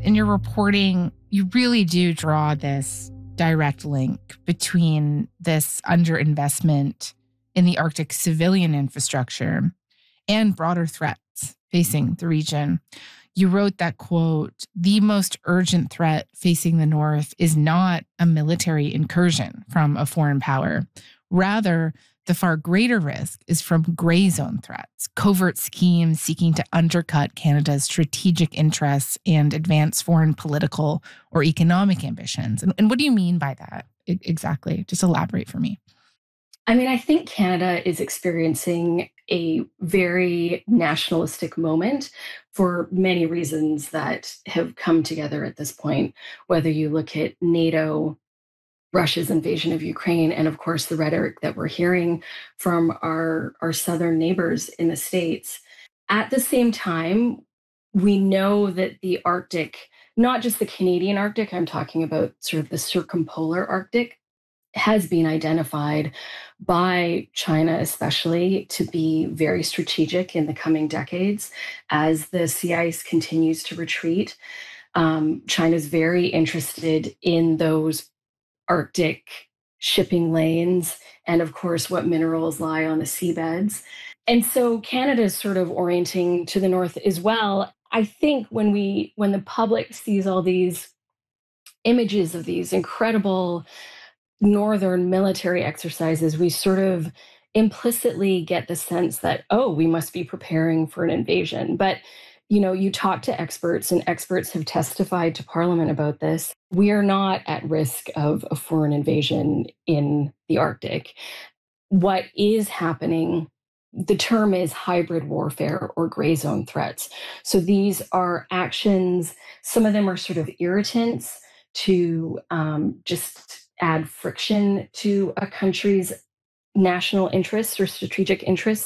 in your reporting, you really do draw this direct link between this underinvestment in the Arctic civilian infrastructure and broader threats facing the region. You wrote that, quote, the most urgent threat facing the North is not a military incursion from a foreign power. Rather, the far greater risk is from gray zone threats, covert schemes seeking to undercut Canada's strategic interests and advance foreign political or economic ambitions. And what do you mean by that exactly? Just elaborate for me. I mean, I think Canada is experiencing a very nationalistic moment for many reasons that have come together at this point, whether you look at NATO, Russia's invasion of Ukraine, and of course, the rhetoric that we're hearing from our southern neighbors in the States. At the same time, we know that the Arctic, not just the Canadian Arctic, I'm talking about sort of the circumpolar Arctic, has been identified by China, especially, to be very strategic in the coming decades as the sea ice continues to retreat. China's very interested in those Arctic shipping lanes and, of course, what minerals lie on the seabeds. And so Canada is sort of orienting to the north as well. I think when the public sees all these images of these incredible northern military exercises, we sort of implicitly get the sense that, oh, we must be preparing for an invasion. But, you talk to experts, and experts have testified to Parliament about this. We are not at risk of a foreign invasion in the Arctic. What is happening, the term is hybrid warfare or gray zone threats. So these are actions, some of them are sort of irritants to just add friction to a country's national interests or strategic interests.